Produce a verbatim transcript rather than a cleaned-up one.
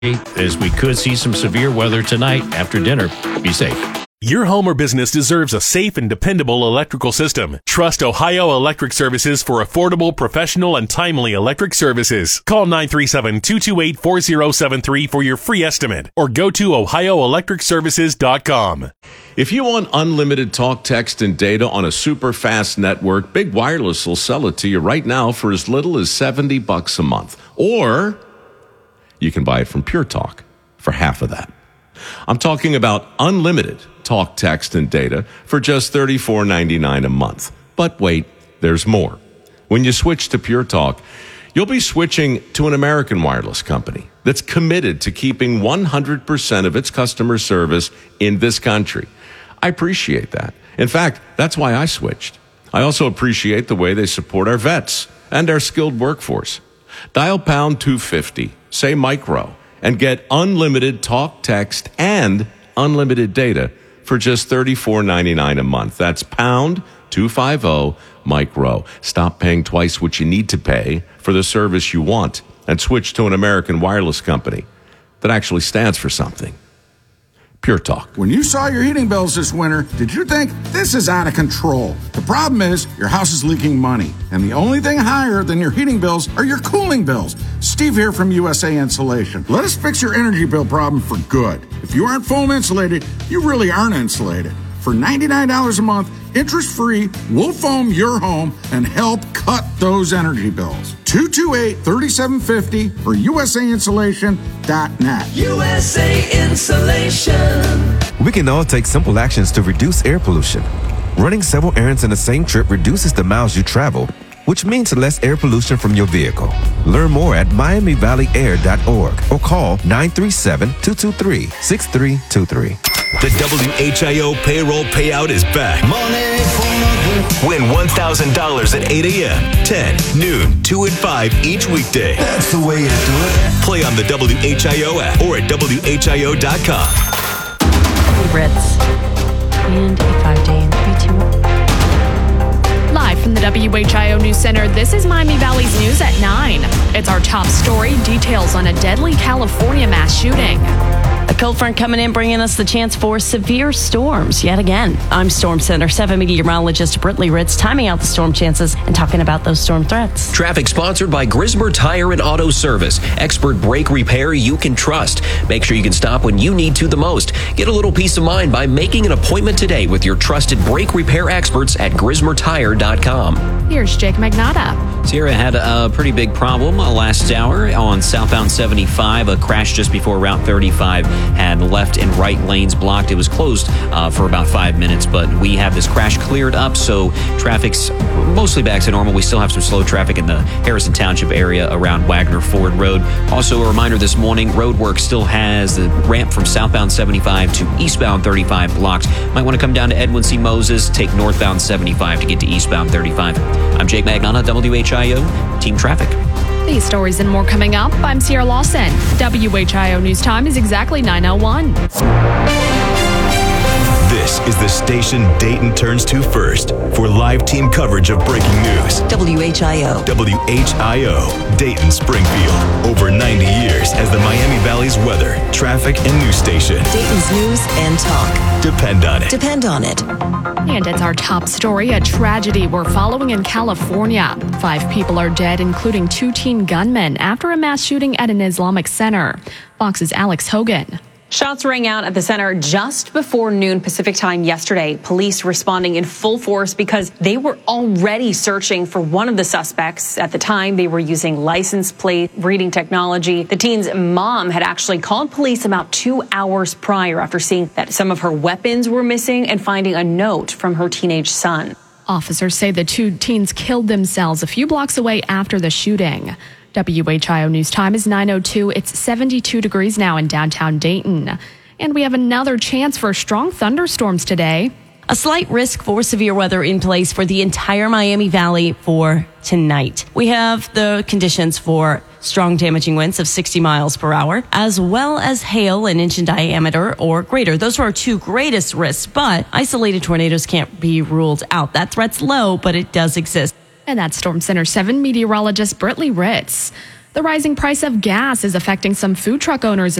as we could see some severe weather tonight after dinner. Be safe. Your home or business deserves a safe and dependable electrical system. Trust Ohio Electric Services for affordable, professional, and timely electric services. Call nine three seven, two two eight, four zero seven three for your free estimate or go to ohio electric services dot com. If you want unlimited talk, text, and data on a super fast network, Big Wireless will sell it to you right now for as little as seventy bucks a month. Or you can buy it from Pure Talk for half of that. I'm talking about unlimited talk, text, and data for just thirty-four ninety-nine a month. But wait, there's more. When you switch to Pure Talk, you'll be switching to an American wireless company that's committed to keeping one hundred percent of its customer service in this country. I appreciate that. In fact, that's why I switched. I also appreciate the way they support our vets and our skilled workforce. Dial pound two fifty, say micro, and get unlimited talk, text, and unlimited data for just thirty-four ninety-nine a month. That's pound two fifty micro. Stop paying twice what you need to pay for the service you want and switch to an American wireless company that actually stands for something. Pure Talk. When you saw your heating bills this winter, did you think this is out of control? The problem is your house is leaking money, and the only thing higher than your heating bills are your cooling bills. Steve here from U S A Insulation. Let us fix your energy bill problem for good. If you aren't foam insulated, you really aren't insulated. For ninety-nine dollars a month, interest-free, we'll foam your home and help cut those energy bills. two two eight, three seven five zero or U S A insulation dot net. U S A Insulation. We can all take simple actions to reduce air pollution. Running several errands in the same trip reduces the miles you travel, which means less air pollution from your vehicle. Learn more at miami valley air dot org or call nine three seven, two two three, six three two three. The W H I O payroll payout is back. Win one thousand dollars at eight a.m., ten, noon, two, and five each weekday. That's the way you do it. Play on the W H I O app or at W H I O dot com. Ritz. And a five-day and three two one. Live from the W H I O News Center, this is Miami Valley's News at nine. It's our top story, details on a deadly California mass shooting. A cold front coming in, bringing us the chance for severe storms yet again. I'm Storm Center seven meteorologist Britley Ritz, timing out the storm chances and talking about those storm threats. Traffic sponsored by Grismer Tire and Auto Service. Expert brake repair you can trust. Make sure you can stop when you need to the most. Get a little peace of mind by making an appointment today with your trusted brake repair experts at grismer tire dot com. Here's Jake Magnotta. Sierra had a pretty big problem last hour on southbound seventy-five. A crash just before Route thirty-five had left and right lanes blocked. It was closed uh, for about five minutes, but we have this crash cleared up, so traffic's mostly back to normal. We still have some slow traffic in the Harrison Township area around Wagner Ford Road. Also, a reminder this morning, road work still has the ramp from southbound seventy-five to eastbound thirty-five blocked. Might want to come down to Edwin C. Moses, take northbound seventy-five to get to eastbound thirty-five. I'm Jake Magnotta, W H I O, Team Traffic. These stories and more coming up. I'm Sierra Lawson. W H I O News Time is exactly nine oh one. This is the station Dayton turns to first for live team coverage of breaking news. W H I O. W H I O, Dayton Springfield. Over ninety years as the Miami Valley's weather, traffic, and news station. Dayton's news and talk. Depend on it. Depend on it. And it's our top story, a tragedy we're following in California. Five people are dead, including two teen gunmen, after a mass shooting at an Islamic center. Fox's Alex Hogan. Shots rang out at the center just before noon Pacific time yesterday. Police responding in full force because they were already searching for one of the suspects. At the time, they were using license plate reading technology. The teen's mom had actually called police about two hours prior after seeing that some of her weapons were missing and finding a note from her teenage son. Officers say the two teens killed themselves a few blocks away after the shooting. W H I O News Time is nine oh two. It's seventy-two degrees now in downtown Dayton. And we have another chance for strong thunderstorms today. A slight risk for severe weather in place for the entire Miami Valley for tonight. We have the conditions for strong damaging winds of sixty miles per hour, as well as hail an inch in diameter or greater. Those are our two greatest risks, but isolated tornadoes can't be ruled out. That threat's low, but it does exist. And that's Storm Center seven meteorologist Britley Ritz. The rising price of gas is affecting some food truck owners